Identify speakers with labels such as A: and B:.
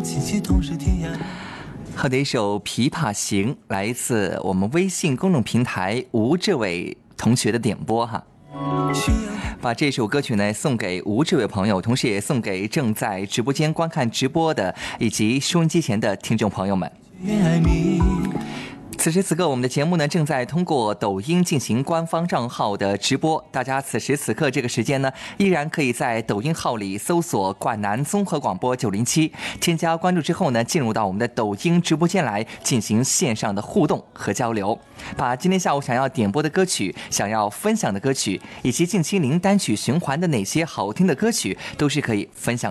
A: 好的一首《琵琶行》来自我们微信公众平台吴志伟同学的点播哈。把这首歌曲呢送给吴志伟朋友，同时也送给正在直播间观看直播的以及收音机前的听众朋友们。此时此刻我们的节目呢正在通过抖音进行官方账号的直播，大家此时此刻这个时间呢依然可以在抖音号里搜索管南综合广播907，添加关注之后呢进入到我们的抖音直播间来进行线上的互动和交流，把今天下午想要点播的歌曲、想要分享的歌曲以及近期您单曲循环的哪些好听的歌曲都是可以分享